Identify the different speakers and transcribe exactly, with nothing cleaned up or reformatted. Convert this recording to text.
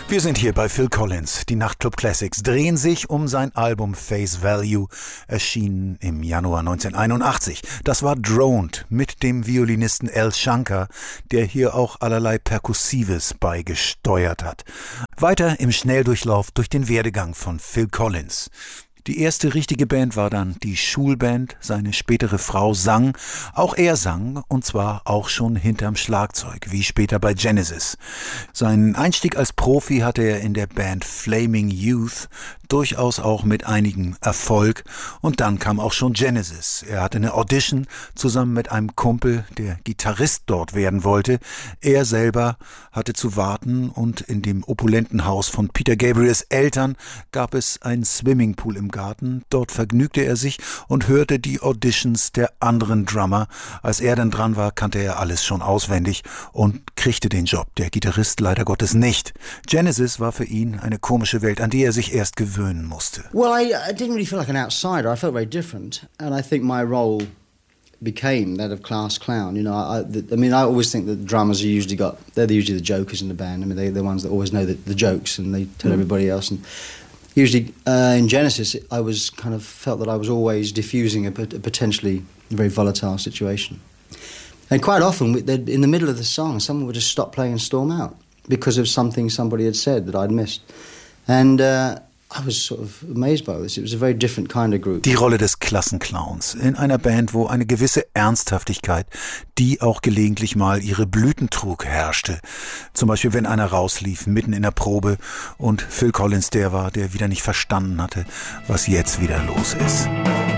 Speaker 1: Wir sind hier bei Phil Collins. Die Nachtclub Classics drehen sich um sein Album Face Value, erschienen im Januar neunzehnhunderteinundachtzig. Das war Droned mit dem Violinisten Al Shankar, der hier auch allerlei Perkussives beigesteuert hat. Weiter im Schnelldurchlauf durch den Werdegang von Phil Collins. Die erste richtige Band war dann die Schulband. Seine spätere Frau sang. Auch er sang, und zwar auch schon hinterm Schlagzeug, wie später bei Genesis. Seinen Einstieg als Profi hatte er in der Band Flaming Youth, durchaus auch mit einigem Erfolg. Und dann kam auch schon Genesis. Er hatte eine Audition zusammen mit einem Kumpel, der Gitarrist dort werden wollte. Er selber hatte zu warten, und in dem opulenten Haus von Peter Gabriels Eltern gab es einen Swimmingpool im Garten. Dort vergnügte er sich und hörte die Auditions der anderen Drummer. Als er dann dran war, kannte er alles schon auswendig und kriegte den Job. Der Gitarrist leider Gottes nicht. Genesis war für ihn eine komische Welt, an die er sich erst gewöhnen musste.
Speaker 2: Well, I, I didn't really feel like an outsider. I felt very different, and I think my role became that of class clown. You know, I, I mean, I always think that drummers are usually got, they're usually the jokers in the band. I mean, they're the ones that always know the, the jokes, and they tell mm. everybody else. And usually uh, in Genesis, I was kind of felt that I was always diffusing a, a potentially very volatile situation. And quite often, in the middle of the song, someone would just stop playing and storm out because of something somebody had said that I'd missed. And uh, I was sort of amazed by this. It was a very different kind of group.
Speaker 1: Die Rolle des Klassenclowns in einer Band, wo eine gewisse Ernsthaftigkeit, die auch gelegentlich mal ihre Blüten trug, herrschte. Zum Beispiel, wenn einer rauslief, mitten in der Probe, und Phil Collins der war, der wieder nicht verstanden hatte, was jetzt wieder los ist.